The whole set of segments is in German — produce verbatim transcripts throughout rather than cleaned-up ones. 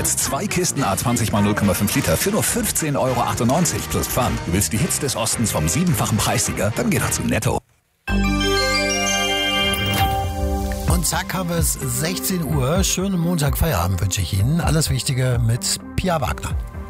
Jetzt zwei Kisten A zwanzig mal null Komma fünf Liter für nur fünfzehn Euro achtundneunzig plus Pfand. Du willst die Hits des Ostens vom siebenfachen Preissieger? Dann geh doch zu Netto. Und zack haben wir es, sechzehn Uhr. Schönen Montagfeierabend wünsche ich Ihnen. Alles Wichtige mit Pia Wagner.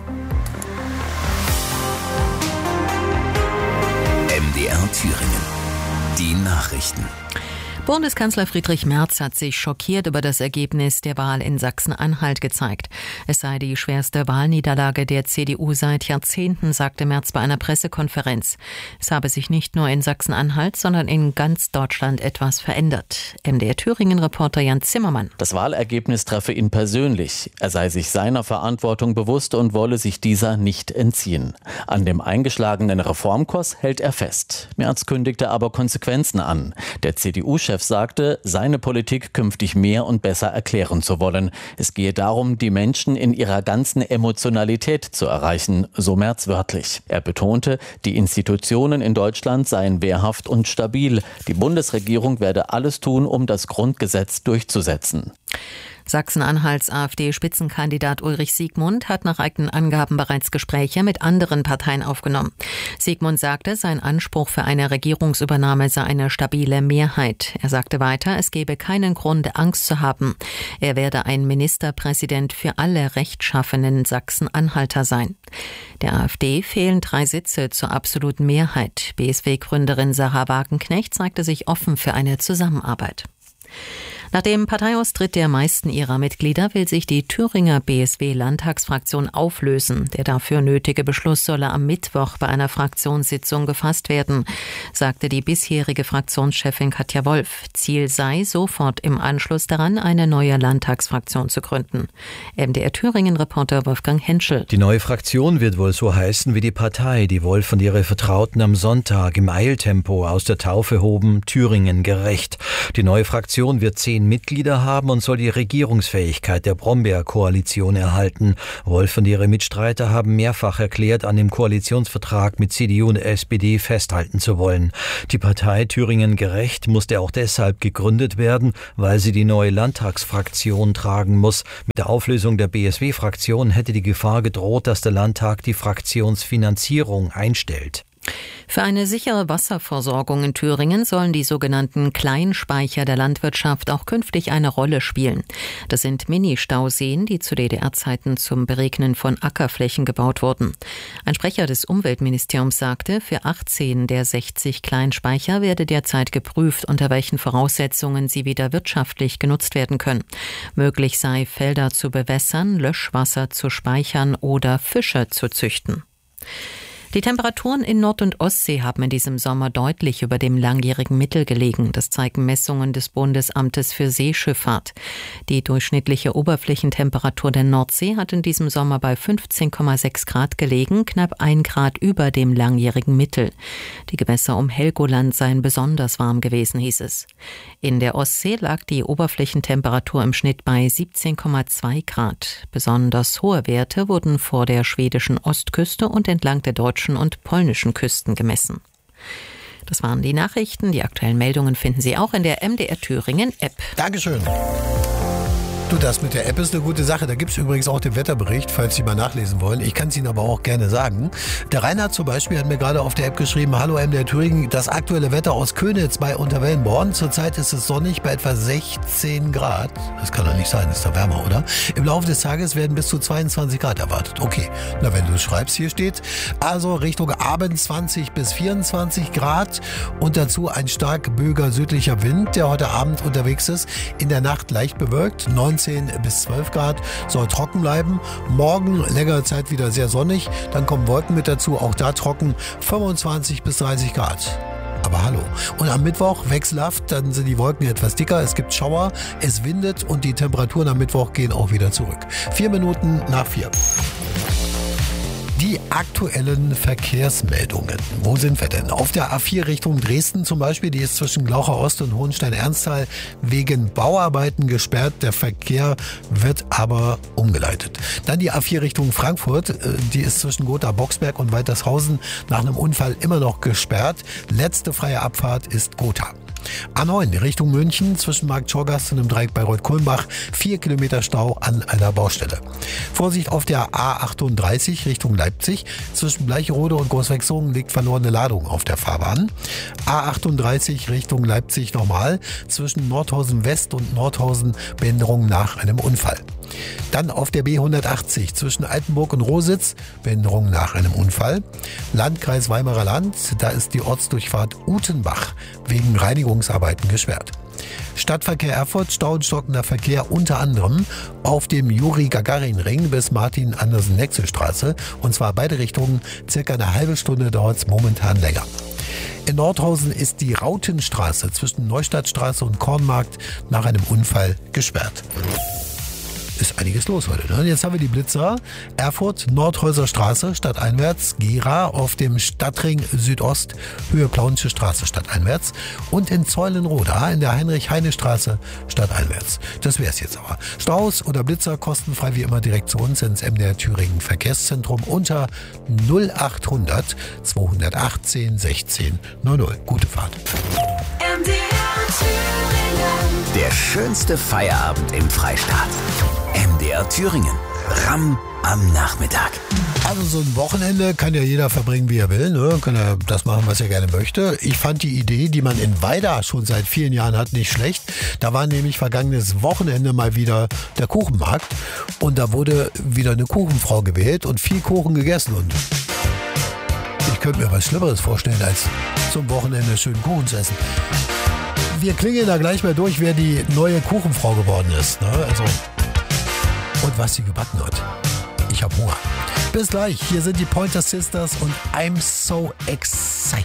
M D R Thüringen. Die Nachrichten. Bundeskanzler Friedrich Merz hat sich schockiert über das Ergebnis der Wahl in Sachsen-Anhalt gezeigt. Es sei die schwerste Wahlniederlage der C D U seit Jahrzehnten, sagte Merz bei einer Pressekonferenz. Es habe sich nicht nur in Sachsen-Anhalt, sondern in ganz Deutschland etwas verändert. M D R Thüringen-Reporter Jan Zimmermann. Das Wahlergebnis treffe ihn persönlich. Er sei sich seiner Verantwortung bewusst und wolle sich dieser nicht entziehen. An dem eingeschlagenen Reformkurs hält er fest. Merz kündigte aber Konsequenzen an. Der C D U-Chef sagte, seine Politik künftig mehr und besser erklären zu wollen. Es gehe darum, die Menschen in ihrer ganzen Emotionalität zu erreichen, so Merz wörtlich. Er betonte, die Institutionen in Deutschland seien wehrhaft und stabil. Die Bundesregierung werde alles tun, um das Grundgesetz durchzusetzen. Sachsen-Anhalts AfD-Spitzenkandidat Ulrich Siegmund hat nach eigenen Angaben bereits Gespräche mit anderen Parteien aufgenommen. Siegmund sagte, sein Anspruch für eine Regierungsübernahme sei eine stabile Mehrheit. Er sagte weiter, es gebe keinen Grund, Angst zu haben. Er werde ein Ministerpräsident für alle rechtschaffenen Sachsen-Anhalter sein. Der AfD fehlen drei Sitze zur absoluten Mehrheit. B S W-Gründerin Sarah Wagenknecht zeigte sich offen für eine Zusammenarbeit. Nach dem Parteiaustritt der meisten ihrer Mitglieder will sich die Thüringer B S W-Landtagsfraktion auflösen. Der dafür nötige Beschluss solle am Mittwoch bei einer Fraktionssitzung gefasst werden, sagte die bisherige Fraktionschefin Katja Wolf. Ziel sei, sofort im Anschluss daran eine neue Landtagsfraktion zu gründen. M D R Thüringen-Reporter Wolfgang Henschel. Die neue Fraktion wird wohl so heißen wie die Partei, die Wolf und ihre Vertrauten am Sonntag im Eiltempo aus der Taufe hoben, Thüringen gerecht. Die neue Fraktion wird zehn Mitglieder haben und soll die Regierungsfähigkeit der Brombeer-Koalition erhalten. Wolf und ihre Mitstreiter haben mehrfach erklärt, an dem Koalitionsvertrag mit C D U und S P D festhalten zu wollen. Die Partei Thüringen gerecht musste auch deshalb gegründet werden, weil sie die neue Landtagsfraktion tragen muss. Mit der Auflösung der B S W-Fraktion hätte die Gefahr gedroht, dass der Landtag die Fraktionsfinanzierung einstellt. Für eine sichere Wasserversorgung in Thüringen sollen die sogenannten Kleinspeicher der Landwirtschaft auch künftig eine Rolle spielen. Das sind Mini-Stauseen, die zu D D R-Zeiten zum Beregnen von Ackerflächen gebaut wurden. Ein Sprecher des Umweltministeriums sagte, für achtzehn der sechzig Kleinspeicher werde derzeit geprüft, unter welchen Voraussetzungen sie wieder wirtschaftlich genutzt werden können. Möglich sei, Felder zu bewässern, Löschwasser zu speichern oder Fische zu züchten. Die Temperaturen in Nord- und Ostsee haben in diesem Sommer deutlich über dem langjährigen Mittel gelegen. Das zeigen Messungen des Bundesamtes für Seeschifffahrt. Die durchschnittliche Oberflächentemperatur der Nordsee hat in diesem Sommer bei fünfzehn Komma sechs Grad gelegen, knapp ein Grad über dem langjährigen Mittel. Die Gewässer um Helgoland seien besonders warm gewesen, hieß es. In der Ostsee lag die Oberflächentemperatur im Schnitt bei siebzehn Komma zwei Grad. Besonders hohe Werte wurden vor der schwedischen Ostküste und entlang der deutschen und polnischen Küsten gemessen. Das waren die Nachrichten. Die aktuellen Meldungen finden Sie auch in der M D R Thüringen App. Dankeschön. Du, das mit der App ist eine gute Sache. Da gibt es übrigens auch den Wetterbericht, falls Sie mal nachlesen wollen. Ich kann es Ihnen aber auch gerne sagen. Der Reinhard zum Beispiel hat mir gerade auf der App geschrieben, hallo M D R Thüringen, das aktuelle Wetter aus Köniz bei Unterwellenborn. Zurzeit ist es sonnig bei etwa sechzehn Grad. Das kann doch nicht sein, ist doch wärmer, oder? Im Laufe des Tages werden bis zu zweiundzwanzig Grad erwartet. Okay, na wenn du es schreibst, hier steht, also Richtung Abend zwanzig bis vierundzwanzig Grad und dazu ein stark böiger südlicher Wind, der heute Abend unterwegs ist. In der Nacht leicht bewölkt, neunzehn bis zwölf Grad, soll trocken bleiben. Morgen längere Zeit wieder sehr sonnig, dann kommen Wolken mit dazu, auch da trocken, fünfundzwanzig bis dreißig Grad. Aber hallo. Und am Mittwoch wechselhaft, dann sind die Wolken etwas dicker, es gibt Schauer, es windet und die Temperaturen am Mittwoch gehen auch wieder zurück. Vier Minuten nach vier. Die aktuellen Verkehrsmeldungen. Wo sind wir denn? Auf der A vier Richtung Dresden zum Beispiel, die ist zwischen Glaucher Ost und Hohenstein-Ernsthal wegen Bauarbeiten gesperrt. Der Verkehr wird aber umgeleitet. Dann die A vier Richtung Frankfurt, die ist zwischen Gotha-Boxberg und Waltershausen nach einem Unfall immer noch gesperrt. Letzte freie Abfahrt ist Gotha. A neun Richtung München zwischen Markt Schorgast und dem Dreieck Bayreuth-Kulmbach. Vier Kilometer Stau an einer Baustelle. Vorsicht auf der A achtunddreißig Richtung Leipzig. Zwischen Bleicherode und Großwechsungen liegt verlorene Ladung auf der Fahrbahn. A achtunddreißig Richtung Leipzig nochmal. Zwischen Nordhausen West und Nordhausen Behinderung nach einem Unfall. Dann auf der B hundertachtzig zwischen Altenburg und Rositz, Behinderung nach einem Unfall. Landkreis Weimarer Land, da ist die Ortsdurchfahrt Utenbach wegen Reinigungsarbeiten gesperrt. Stadtverkehr Erfurt, Stau und stockender Verkehr unter anderem auf dem Juri-Gagarin-Ring bis Martin-Andersen-Nexel-Straße. Und zwar beide Richtungen, circa eine halbe Stunde dauert es momentan länger. In Nordhausen ist die Rautenstraße zwischen Neustadtstraße und Kornmarkt nach einem Unfall gesperrt. Ist einiges los heute. Ne? Jetzt haben wir die Blitzer. Erfurt, Nordhäuser Straße, stadteinwärts. Gera auf dem Stadtring Südost, Höhe Plauensche Straße, stadteinwärts. Und in Zeulenroda in der Heinrich-Heine-Straße, stadteinwärts. Das wäre es jetzt aber. Staus oder Blitzer kostenfrei wie immer direkt zu uns ins M D R Thüringen Verkehrszentrum unter null achthundert zweihundertachtzehn sechzehn null null. Gute Fahrt. M D R Thüringen. Der schönste Feierabend im Freistaat. M D R Thüringen. Ramm am Nachmittag. Also so ein Wochenende kann ja jeder verbringen, wie er will. Ne? Kann er das machen, was er gerne möchte. Ich fand die Idee, die man in Weida schon seit vielen Jahren hat, nicht schlecht. Da war nämlich vergangenes Wochenende mal wieder der Kuchenmarkt. Und da wurde wieder eine Kuchenfrau gewählt und viel Kuchen gegessen. Und ich könnte mir was Schlimmeres vorstellen, als zum Wochenende schön Kuchen zu essen. Wir klingeln da gleich mal durch, wer die neue Kuchenfrau geworden ist. Ne? Also, und was sie gebacken hat. Ich habe Hunger. Bis gleich. Hier sind die Pointer Sisters und I'm so excited.